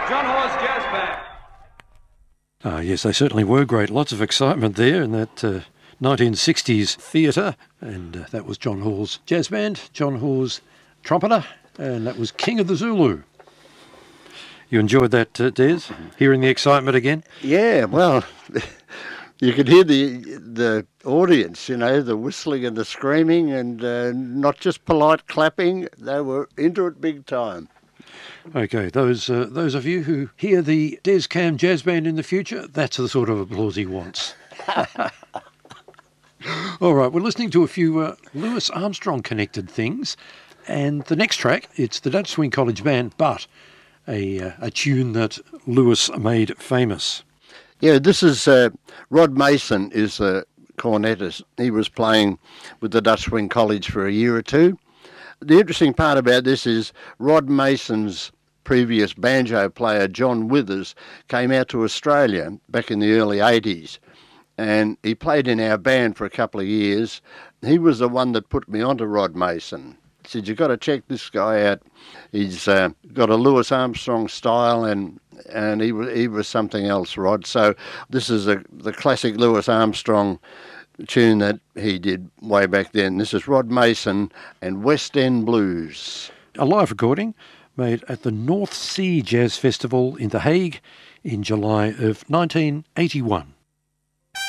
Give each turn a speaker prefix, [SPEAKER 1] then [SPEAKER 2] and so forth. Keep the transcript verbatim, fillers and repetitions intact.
[SPEAKER 1] John Hawes Jazz Band.
[SPEAKER 2] Ah, yes, they certainly were great. Lots of excitement there in that uh, nineteen sixties theatre, and uh, that was John Hawes Jazz Band, John Hawes trumpeter, and that was King of the Zulu. You enjoyed that, uh, Des? Hearing the excitement again?
[SPEAKER 3] Yeah, well, you could hear the the audience, you know, the whistling and the screaming, and uh, not just polite clapping. They were into it big time.
[SPEAKER 2] Okay, those uh, those of you who hear the Des Cam Jazz Band in the future, that's the sort of applause he wants. All right, we're listening to a few uh, Louis Armstrong-connected things, and the next track, it's the Dutch Swing College Band, but a, uh, a tune that Louis made famous.
[SPEAKER 3] Yeah, this is uh, Rod Mason is the cornetist. He was playing with the Dutch Swing College for a year or two. The interesting part about this is Rod Mason's previous banjo player, John Withers, came out to Australia back in the early eighties, and he played in our band for a couple of years. He was the one that put me onto Rod Mason. He said, you've got to check this guy out. He's uh, got a Louis Armstrong style, and and he was, he was something else, Rod. So this is a, the classic Louis Armstrong tune that he did way back then. This is Rod Mason and West End Blues.
[SPEAKER 2] A live recording made at the North Sea Jazz Festival in The Hague in July of nineteen eighty-one.